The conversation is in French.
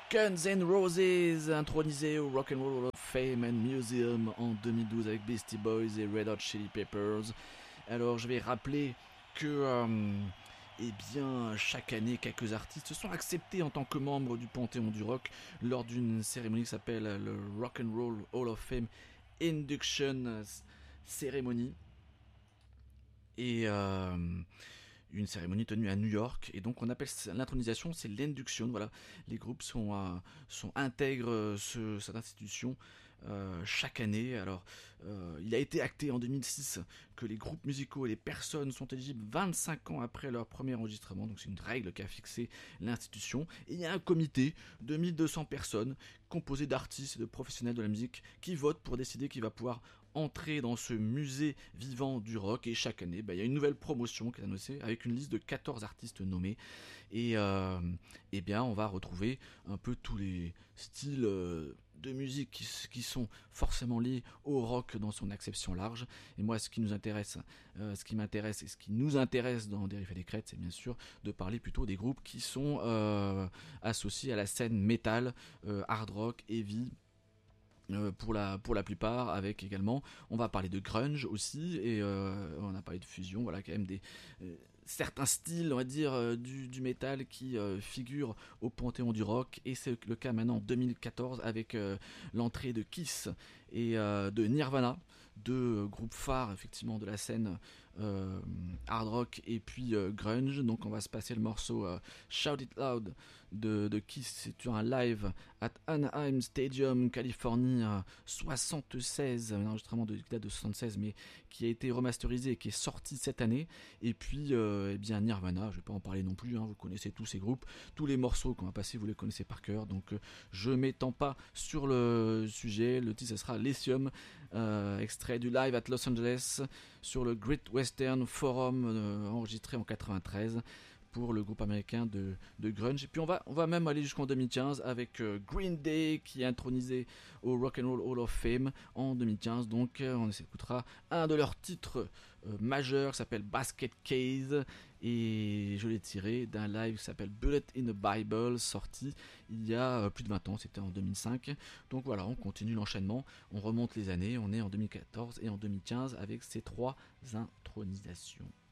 Guns N' Roses, intronisé au Rock and Roll Hall of Fame and Museum en 2012 avec Beastie Boys et Red Hot Chili Peppers. Alors je vais rappeler que eh bien, chaque année, quelques artistes sont acceptés en tant que membres du Panthéon du Rock lors d'une cérémonie qui s'appelle le Rock and Roll Hall of Fame Induction Ceremony. Et une cérémonie tenue à New York, et donc on appelle l'intronisation, c'est l'induction. Voilà, les groupes intègrent cette institution chaque année. Alors, il a été acté en 2006 que les groupes musicaux et les personnes sont éligibles 25 ans après leur premier enregistrement, donc c'est une règle qu'a fixée l'institution. Et il y a un comité de 1200 personnes composé d'artistes et de professionnels de la musique qui votent pour décider qui va pouvoir entrer dans ce musée vivant du rock. Et chaque année, il y a une nouvelle promotion qui est annoncée avec une liste de 14 artistes nommés. Et bien, on va retrouver un peu tous les styles de musique qui sont forcément liés au rock dans son acception large. Et moi, ce qui m'intéresse et ce qui nous intéresse dans Des Riffs et des Crêtes, c'est bien sûr de parler plutôt des groupes qui sont associés à la scène metal, hard rock, heavy, pour la plupart, avec également, on va parler de grunge aussi, et on a parlé de fusion, voilà, quand même des certains styles, on va dire, du métal qui figurent au panthéon du rock. Et c'est le cas maintenant en 2014 avec l'entrée de Kiss et de Nirvana, deux groupes phares effectivement de la scène hard rock et puis grunge. Donc on va se passer le morceau Shout It Loud de Kiss. C'est un live at Anaheim Stadium, Californie, 76, un enregistrement qui date de 76 mais qui a été remasterisé et qui est sorti cette année. Et puis eh bien Nirvana, je vais pas en parler non plus, hein, vous connaissez tous ces groupes, tous les morceaux qu'on va passer vous les connaissez par cœur, donc je m'étends pas sur le sujet. Le titre, ce sera Lithium, extrait du live at Los Angeles sur le Great Western Forum, enregistré en 93 pour le groupe américain de grunge. Et puis on va même aller jusqu'en 2015 avec Green Day qui est intronisé au Rock and Roll Hall of Fame en 2015. Donc on écoutera un de leurs titres majeurs qui s'appelle Basket Case, et je l'ai tiré d'un live qui s'appelle Bullet in the Bible, sorti il y a plus de 20 ans, c'était en 2005. Donc voilà, on continue l'enchaînement, on remonte les années, on est en 2014 et en 2015 avec ces trois intronisations.